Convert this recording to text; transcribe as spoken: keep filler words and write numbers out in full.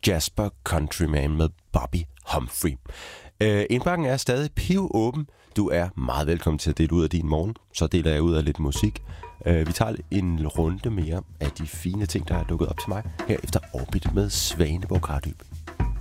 Jasper Countryman med Bobby Humphrey. Øh, indbakken er stadig pivåben. Du er meget velkommen til at dele ud af din morgen. Så deler jeg ud af lidt musik. Øh, vi tager en runde mere af de fine ting, der er dukket op til mig her efter Orbit med Svaneborg Kardyb.